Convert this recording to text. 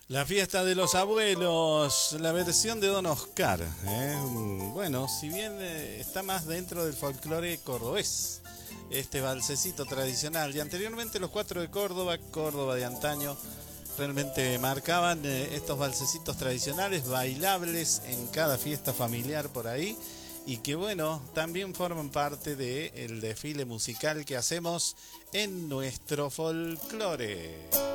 La fiesta de los abuelos, la versión de Don Oscar. Bueno, si bien está más dentro del folclore cordobés, este valsecito tradicional. Y anteriormente los cuatro de Córdoba, Córdoba de antaño, realmente marcaban estos valsecitos tradicionales, bailables en cada fiesta familiar por ahí. Y que bueno, también forman parte del desfile musical que hacemos en nuestro folclore.